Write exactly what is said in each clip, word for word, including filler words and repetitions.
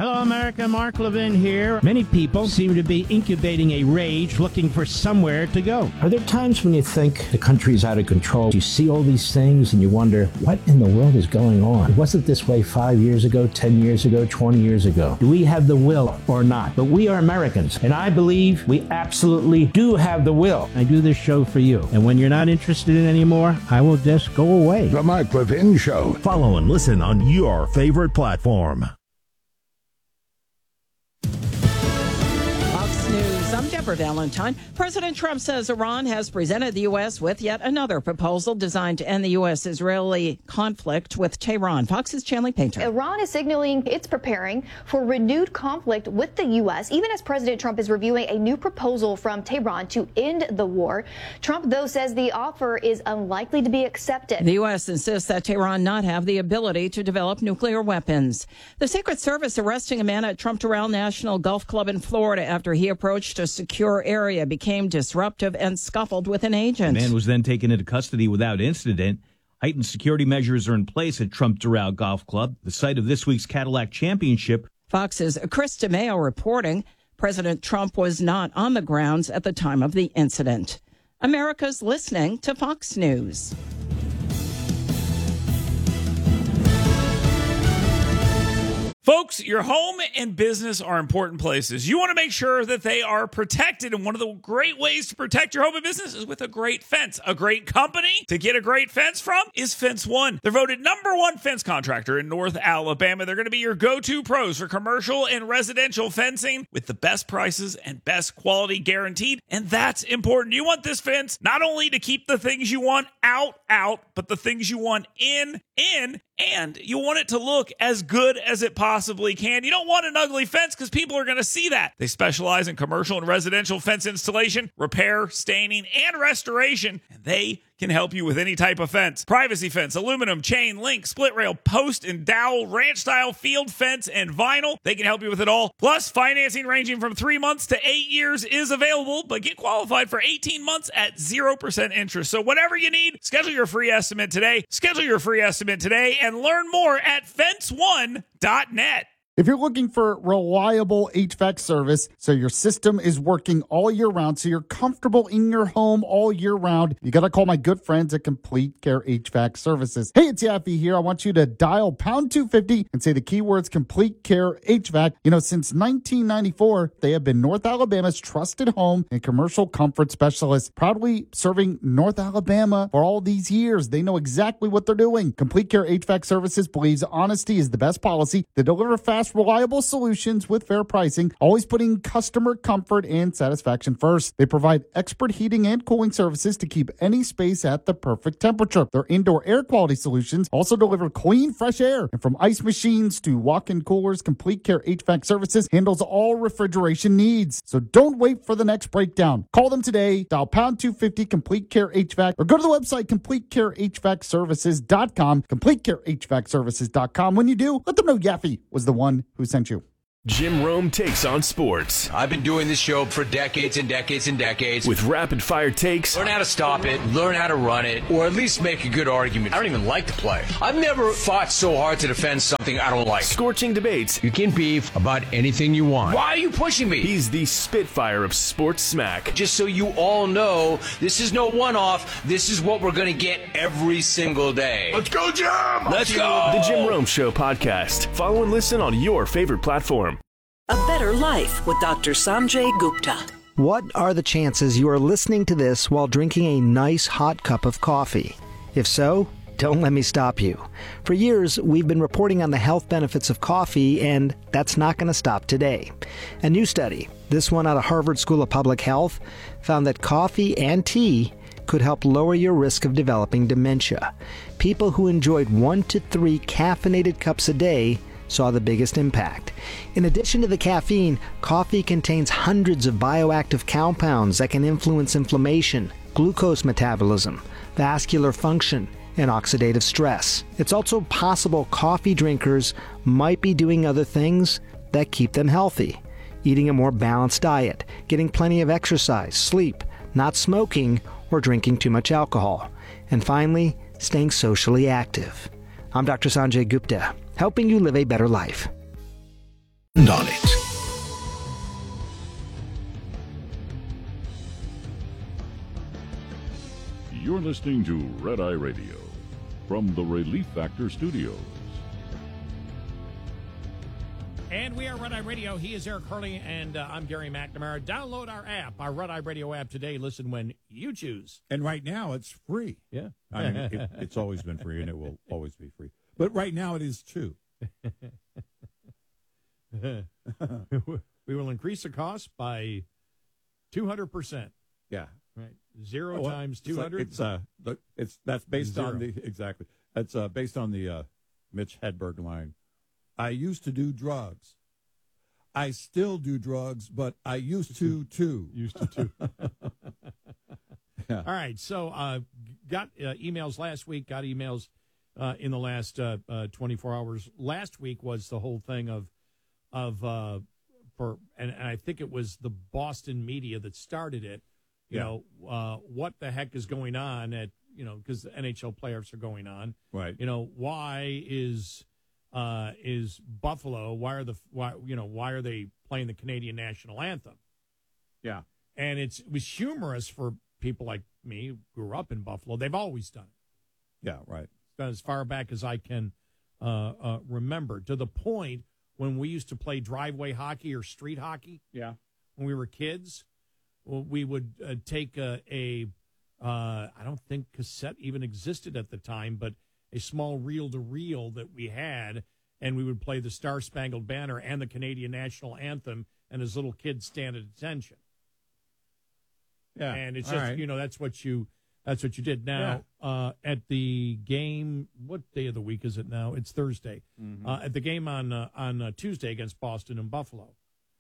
Hello, America. Mark Levin here. Many people seem to be incubating a rage, looking for somewhere to go. Are there times when you think the country's out of control? You see all these things and you wonder, what in the world is going on? Was it this way five years ago, ten years ago, twenty years ago? Do we have the will or not? But we are Americans, and I believe we absolutely do have the will. I do this show for you, and when you're not interested in it anymore, I will just go away. The Mark Levin Show. Follow and listen on your favorite platform. I'm Deborah Valentine. President Trump says Iran has presented the U S with yet another proposal designed to end the U S-Israeli conflict with Tehran. Fox's Chanley Painter. Iran is signaling it's preparing for renewed conflict with the U S, even as President Trump is reviewing a new proposal from Tehran to end the war. Trump, though, says the offer is unlikely to be accepted. The U S insists that Tehran not have the ability to develop nuclear weapons. The Secret Service arresting a man at Trump Doral National Golf Club in Florida after he approached a secure area, became disruptive, and scuffled with an agent. The man was then taken into custody without incident. Heightened security measures are in place at Trump Doral Golf Club, the site of this week's Cadillac Championship. Fox's Chris DeMeo reporting President Trump was not on the grounds at the time of the incident. America's listening to Fox News. Folks, your home and business are important places. You want to make sure that they are protected, and one of the great ways to protect your home and business is with a great fence. A great company to get a great fence from is Fence One. They're voted number one fence contractor in North Alabama. They're going to be your go-to pros for commercial and residential fencing with the best prices and best quality guaranteed, and that's important. You want this fence not only to keep the things you want out, out, but the things you want in, in, and you want it to look as good as it possibly can. You don't want an ugly fence because people are going to see that. They specialize in commercial and residential fence installation, repair, staining, and restoration, and they can help you with any type of fence. Privacy fence, aluminum, chain, link, split rail, post and dowel, ranch style, field fence, and vinyl. They can help you with it all. Plus, financing ranging from three months to eight years is available, but get qualified for eighteen months at zero percent interest. So whatever you need, schedule your free estimate today. Schedule your free estimate today and learn more at fence one dot net. If you're looking for reliable H V A C service so your system is working all year round, so you're comfortable in your home all year round, you got to call my good friends at Complete Care H V A C Services. Hey, it's Yaffe here. I want you to dial pound two fifty and say the keywords Complete Care H V A C. You know, since nineteen ninety-four, they have been North Alabama's trusted home and commercial comfort specialist, proudly serving North Alabama for all these years. They know exactly what they're doing. Complete Care H V A C Services believes honesty is the best policy. They deliver fast, reliable solutions with fair pricing, always putting customer comfort and satisfaction first. They provide expert heating and cooling services to keep any space at the perfect temperature. Their indoor air quality solutions also deliver clean, fresh air. And from ice machines to walk-in coolers, Complete Care H V A C Services handles all refrigeration needs. So don't wait for the next breakdown. Call them today. Dial pound two fifty Complete Care H V A C or go to the website complete care h v a c services dot com. complete care h v a c services dot com. When you do, let them know Yaffe was the one who sent you. Jim Rome takes on sports. I've been doing this show for decades and decades and decades. With rapid fire takes. Learn how to stop it, learn how to run it, or at least make a good argument. I don't even like to play. I've never fought so hard to defend something I don't like. Scorching debates. You can beef about anything you want. Why are you pushing me? He's the Spitfire of sports smack. Just so you all know, this is no one-off. This is what we're going to get every single day. Let's go, Jim! Let's go! The Jim Rome Show podcast. Follow and listen on your favorite platform. A Better Life with Doctor Sanjay Gupta. What are the chances you are listening to this while drinking a nice hot cup of coffee? If so, don't let me stop you. For years, we've been reporting on the health benefits of coffee, and that's not going to stop today. A new study, this one out of Harvard School of Public Health, found that coffee and tea could help lower your risk of developing dementia. People who enjoyed one to three caffeinated cups a day saw the biggest impact. In addition to the caffeine, coffee contains hundreds of bioactive compounds that can influence inflammation, glucose metabolism, vascular function, and oxidative stress. It's also possible coffee drinkers might be doing other things that keep them healthy. Eating a more balanced diet, getting plenty of exercise, sleep, not smoking, or drinking too much alcohol. And finally, staying socially active. I'm Doctor Sanjay Gupta, helping you live a better life. on it. You're listening to Red Eye Radio from the Relief Factor Studios. And we are Red Eye Radio. He is Eric Hurley, and uh, I'm Gary McNamara. Download our app, our Red Eye Radio app today. Listen when you choose. And right now, it's free. Yeah. I mean, it, it's always been free, and it will always be free. But right now, it is too. We will increase the cost by two hundred percent. Yeah. Right. Zero oh, well, times two hundred. It's uh, it's that's based Zero. on the exactly. That's uh, based on the uh, Mitch Hedberg line. I used to do drugs. I still do drugs, but I used to too. Used to too. Yeah. All right. So, uh, got uh, emails last week. Got emails uh, in the last uh, uh, twenty-four hours. Last week was the whole thing of of uh, for, and, and I think it was the Boston media that started it. You Yeah. know, uh, what the heck is going on at, you know, because the N H L playoffs are going on. Right. You know, why is uh, is Buffalo, why are the, why, you know, why are they playing the Canadian national anthem? Yeah. And it's, it was humorous for people like me who grew up in Buffalo. They've always done it. Yeah, right. It's done as far back as I can uh, uh, remember, to the point when we used to play driveway hockey or street hockey. Yeah. When we were kids. Well, we would uh, take a, a uh, I don't think cassette even existed at the time, but a small reel-to-reel that we had, and we would play the Star Spangled Banner and the Canadian National Anthem, and as little kids stand at attention. Yeah, and it's all just right. you know that's what you that's what you did. Now uh, at the game, what day of the week is it now? It's Thursday. Mhm. Uh, at the game on uh, on uh, Tuesday against Boston and Buffalo,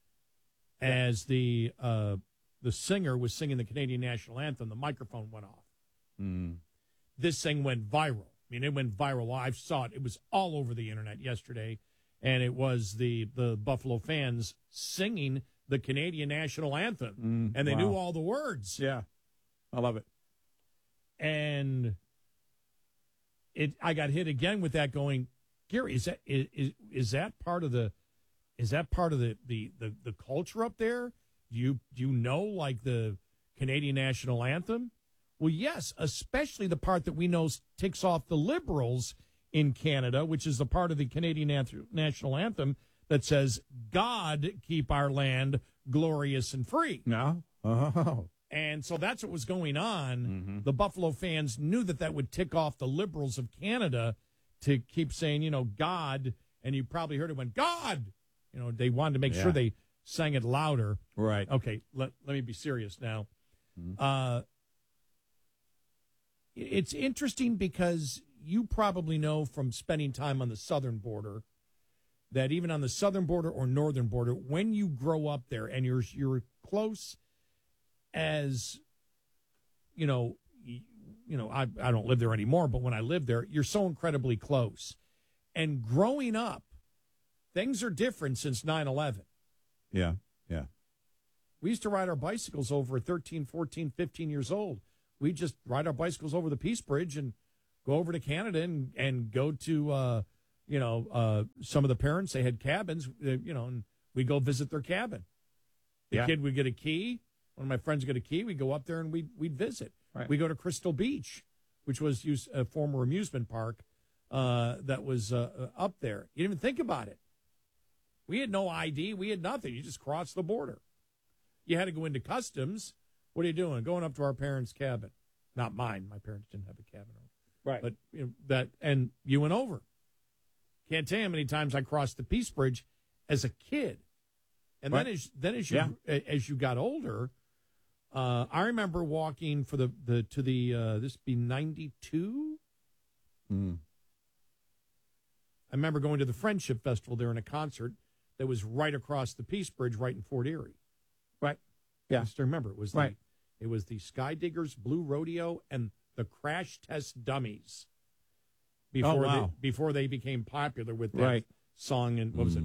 as the uh, the singer was singing the Canadian National Anthem, the microphone went off. Mm. This thing went viral. I mean, it went viral. I saw it. It was all over the internet yesterday, and it was the, the Buffalo fans singing the Canadian National Anthem, Mm, and they wow. knew all the words. Yeah, I love it. And it, I got hit again with that. Going, Gary, is that is is, is that part of the is that part of the, the, the, the culture up there? Do you do you know like the Canadian National Anthem? Well, yes, especially the part that we know ticks off the Liberals in Canada, which is the part of the Canadian National Anthem that says, God keep our land glorious and free. No. Oh. And so that's what was going on. Mm-hmm. The Buffalo fans knew that that would tick off the Liberals of Canada to keep saying, you know, God. And you probably heard it when God, you know, they wanted to make Yeah. sure they sang it louder. Right. Okay, let, let me be serious now. Mhm. Uh, it's interesting because you probably know from spending time on the southern border that even on the southern border or northern border, when you grow up there and you're you're close as, you know, you, you know, I, I don't live there anymore, but when I lived there, you're so incredibly close. And growing up, things are different since nine eleven. Yeah, yeah. We used to ride our bicycles over at thirteen, fourteen, fifteen years old. We just ride our bicycles over the Peace Bridge and go over to Canada and, and go to, uh, you know, uh, some of the parents, they had cabins, uh, you know, and we go visit their cabin. The Yeah. kid would get a key. One of my friends got a key. We'd go up there and we'd, we'd visit. Right. We go to Crystal Beach, which was used, a former amusement park uh, that was uh, uh, up there. You didn't even think about it. We had no I D. We had nothing. You just crossed the border. You had to go into customs. What are you doing? Going up to our parents' cabin. Not mine. My parents didn't have a cabin. Right. But you know, that, and you went over. Can't tell you how many times I crossed the Peace Bridge as a kid. And Right. then as then as you Yeah. as you got older, uh, I remember walking for the, the to the uh, this be ninety-two. Mm. I remember going to the Friendship Festival there in a concert that was right across the Peace Bridge, right in Fort Erie. Right. Yeah. I just remember it was the, Right. it was the Sky Diggers, Blue Rodeo, and the Crash Test Dummies. Before Oh, wow. they before they became popular with that Right. song and what was it?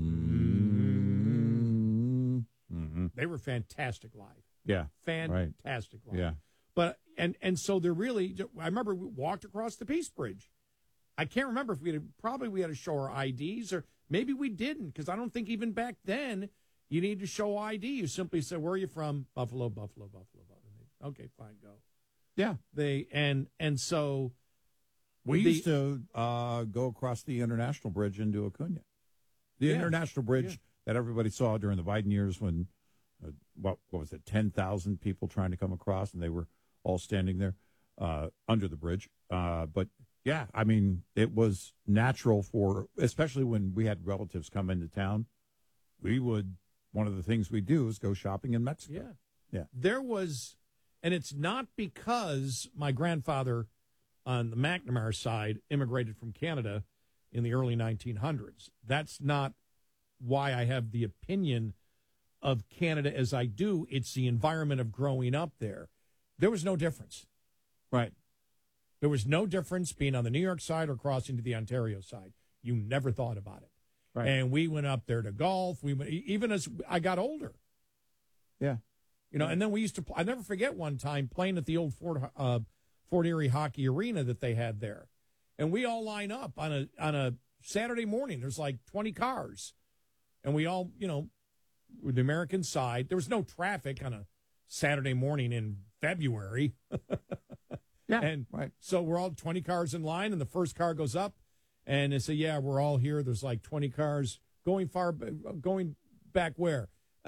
Mm-hmm. They were fantastic live. Yeah. Fantastic live. Yeah. But and and so they're really. I remember we walked across the Peace Bridge. I can't remember if we had probably we had to show our I Ds or maybe we didn't, because I don't think even back then you need to show I D. You simply said, where are you from? Buffalo, Buffalo, Buffalo, Buffalo. Okay, fine, go. Yeah. They and and so we the, used to uh, go across the International Bridge into Acuna. The Yeah. International Bridge Yeah. that everybody saw during the Biden years when, uh, what, what was it, ten thousand people trying to come across, and they were all standing there uh, under the bridge. Uh, but, yeah, I mean, it was natural for, especially when we had relatives come into town, we would, one of the things we do is go shopping in Mexico. Yeah. Yeah. There was, and it's not because my grandfather on the McNamara side immigrated from Canada in the early nineteen hundreds. That's not why I have the opinion of Canada as I do. It's the environment of growing up there. There was no difference. Right. There was no difference being on the New York side or crossing to the Ontario side. You never thought about it. Right. And we went up there to golf. We went, even as I got older. Yeah. You know, and then we used to, I never forget one time playing at the old Fort, uh, Fort Erie Hockey Arena that they had there. And we all line up on a on a Saturday morning. There's like twenty cars. And we all, you know, with the American side, there was no traffic on a Saturday morning in February. Yeah, and right. So we're all twenty cars in line, and the first car goes up, and they say, yeah, we're all here. There's like twenty cars going far, going back where?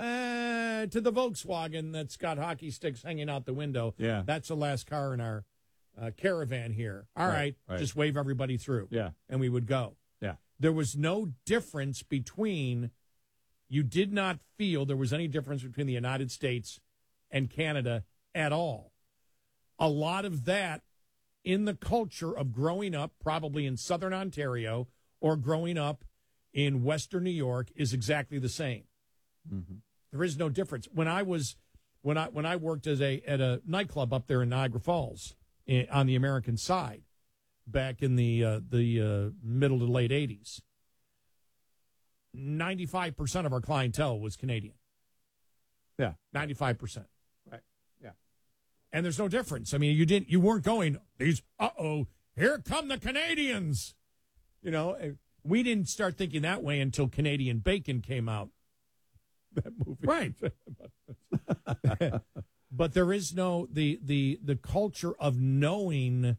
Uh, to the Volkswagen that's got hockey sticks hanging out the window. Yeah. That's the last car in our uh, caravan here. All Right, right, right. just wave everybody through. Yeah. And we would go. Yeah. There was no difference between, you did not feel there was any difference between the United States and Canada at all. A lot of that in the culture of growing up, probably in southern Ontario or growing up in western New York, is exactly the same. Mm-hmm. There is no difference. When I was, when I when I worked as a at a nightclub up there in Niagara Falls in, on the American side, back in the uh, the uh, middle to late eighties, ninety-five percent of our clientele was Canadian. Yeah, ninety-five percent. Right. Yeah. And there's no difference. I mean, you didn't, you weren't going, these, uh-oh, here come the Canadians. You know, we didn't start thinking that way until Canadian Bacon came out. That movie. Right. But there is no, the, the, the culture of knowing,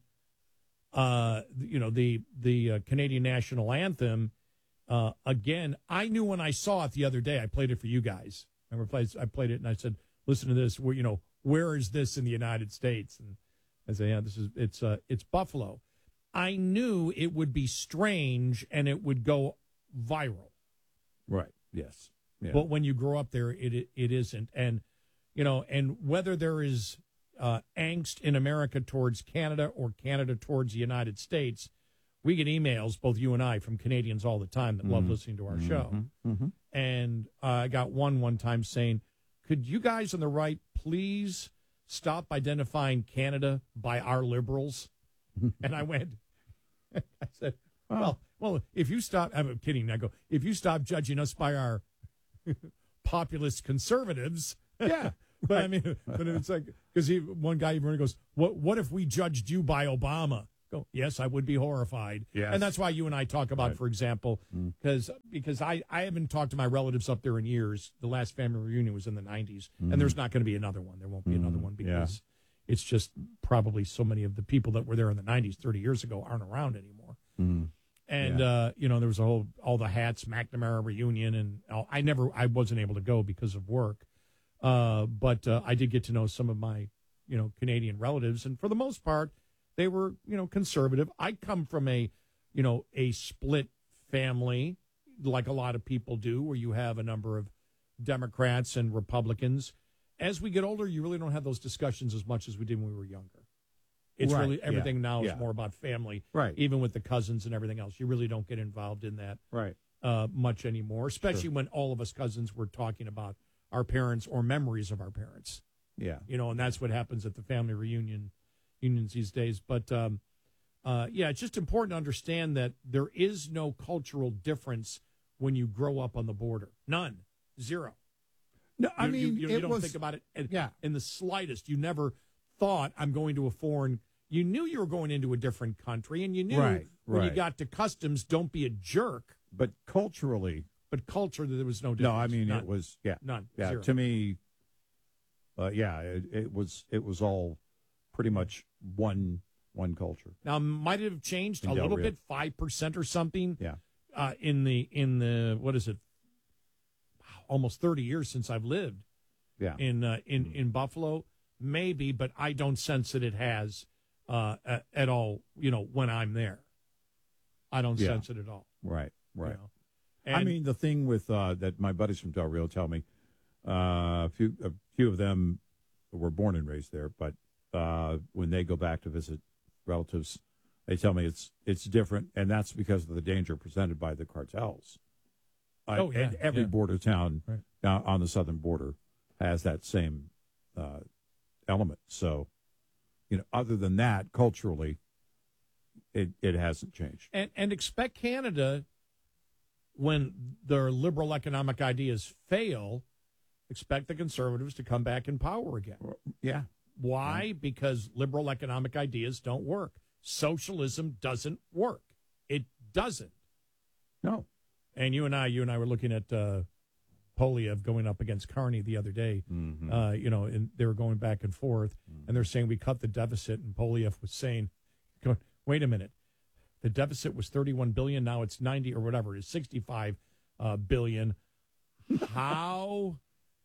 uh, you know, the, the uh, Canadian national anthem. Uh, again, I knew when I saw it the other day, I played it for you guys. I remember played, I played it and I said, listen to this. Where, you know, where is this in the United States? And I said, yeah, this is, it's, uh, it's Buffalo. I knew it would be strange and it would go viral. Right. Yes. Yeah. But when you grow up there, it, it, it isn't. And, you know, and whether there is uh, angst in America towards Canada or Canada towards the United States, we get emails, both you and I, from Canadians all the time that Mm-hmm. love listening to our Mm-hmm. show. Mm-hmm. And uh, I got one one time saying, could you guys on the right please stop identifying Canada by our liberals? And I went, I said, well, well, if you stop, I'm kidding. I go, if you stop judging us by our populist conservatives. Yeah. But I mean, but it's like, because one guy even goes, what, what if we judged you by Obama? Go, yes, I would be horrified. Yes. And that's why you and I talk about, Right. for example, because because I, I haven't talked to my relatives up there in years. The last family reunion was in the nineties, Mm. and there's not going to be another one. There won't be Mm. another one Yeah. because it's just probably so many of the people that were there in the nineties, thirty years ago, aren't around anymore. Mm. And, Yeah. uh, you know, there was a whole, all the hats, McNamara reunion, and all, I never, I wasn't able to go because of work. Uh, but uh, I did get to know some of my, you know, Canadian relatives. And for the most part, they were, you know, conservative. I come from a, you know, a split family, like a lot of people do, where you have a number of Democrats and Republicans. As we get older, you really don't have those discussions as much as we did when we were younger. It's Right, really, everything yeah, now yeah. is more about family, Right. even with the cousins and everything else. You really don't get involved in that Right. uh, much anymore, especially Sure. when all of us cousins were talking about our parents or memories of our parents. Yeah. You know, and that's what happens at the family reunion unions these days. But, um, uh, yeah, it's just important to understand that there is no cultural difference when you grow up on the border. None. Zero. No, I You- you- mean, you, it you don't was, think about it in, yeah. in the slightest. You never thought, I'm going to a foreign. You knew you were going into a different country, and you knew Right, when you right. got to customs, don't be a jerk. but culturally, but culturally there was no difference. no, I mean None. it was yeah, None. yeah. Zero. To me, uh, yeah, it, it was it was all pretty much one one culture. Now, might it have changed In a Del little Rio. bit, five percent or something? Yeah. Uh, in the in the what is it? Almost thirty years since I've lived. Yeah. In uh, in in Buffalo, maybe, but I don't sense that it has uh, a- at all. You know, when I'm there, I don't Yeah. sense it at all. Right, right. You know? I And- mean, the thing with uh, that my buddies from Del Rio tell me, uh, a few a few of them were born and raised there, but uh, when they go back to visit relatives, they tell me it's it's different, and that's because of the danger presented by the cartels. Uh, Oh, yeah, and every yeah. border town Right. uh, on the southern border has that same uh, element. So, you know, other than that, culturally, it it hasn't changed. And and expect Canada, when their liberal economic ideas fail, expect the Conservatives to come back in power again. Yeah. Why? Because liberal economic ideas don't work. Socialism doesn't work. It doesn't. No. And you and I, you and I were looking at uh, Polyev going up against Carney the other day. Mm-hmm. Uh, you know, and they were going back and forth, Mm-hmm. and they're saying we cut the deficit, and Polyev was saying, going, "Wait a minute, the deficit was thirty-one billion, now it's ninety or whatever, it's sixty-five uh, billion. How,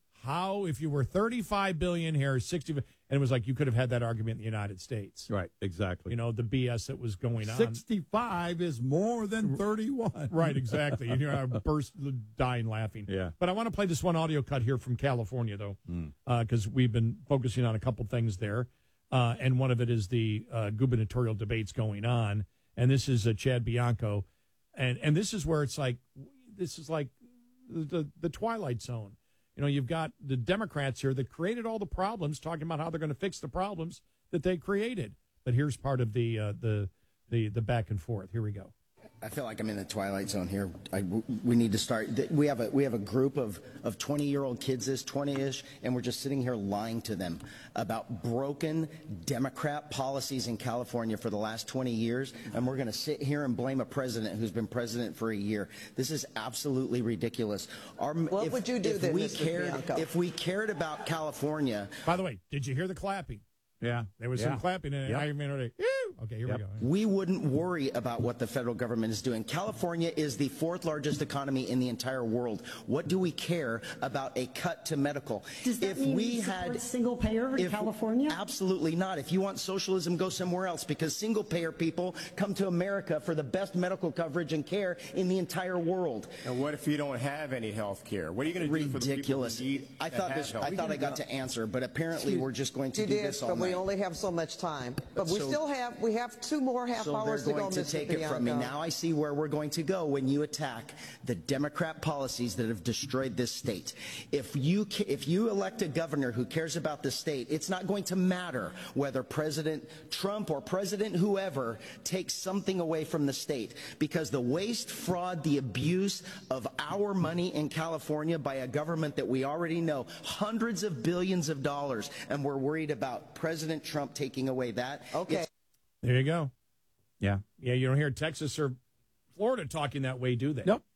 how if you were thirty-five billion here, sixty, and it was like you could have had that argument in the United States, Right, exactly. You know, the B S that was going on. sixty-five is more than thirty-one. Right, exactly. And here I burst dying laughing. Yeah. But I want to play this one audio cut here from California, though, because uh, we've been focusing on a couple things there. Uh, and one of it is the uh, gubernatorial debates going on. And this is uh, Chad Bianco. And and this is where it's like, this is like the, the Twilight Zone. You know, you've got the Democrats here that created all the problems, talking about how they're going to fix the problems that they created. But here's part of the uh, the, the the back and forth. Here we go. I feel like I'm in the twilight zone here. I, we need to start. We have a we have a group of of twenty year old kids, this twenty-ish, and we're just sitting here lying to them about broken Democrat policies in California for the last twenty years, and we're going to sit here and blame a president who's been president for a year. This is absolutely ridiculous. Our, What if, would you do if then, we Mister cared, Bianco? If we cared about California, By the way, did you hear the clapping? Yeah. There was Yeah. some clapping, and Yep. I mean, okay, okay, here Yep. we go. we wouldn't worry about what the federal government is doing. California is the fourth largest economy in the entire world. What do we care about a cut to medical? Does that if mean we you support had single payer in if- California? Absolutely not. If you want socialism, go somewhere else, because single payer people come to America for the best medical coverage and care in the entire world. And what if you don't have any health care? What are you going to do for the people Ridiculous. who need I that thought have this. health I thought I got to answer, but apparently we're just going to You do did, this all but we night. only have so much time. But we So- still have we have two more half so hours they're to going go, to Mister take it from me. Bianco. Now I see where we're going to go when you attack the Democrat policies that have destroyed this state. If you ca- if you elect a governor who cares about the state, it's not going to matter whether President Trump or President whoever takes something away from the state, because the waste, fraud, the abuse of our money in California by a government that we already know hundreds of billions of dollars, and we're worried about President Trump taking away that. Okay. There you go. Yeah. Yeah, you don't hear Texas or Florida talking that way, do they? Nope.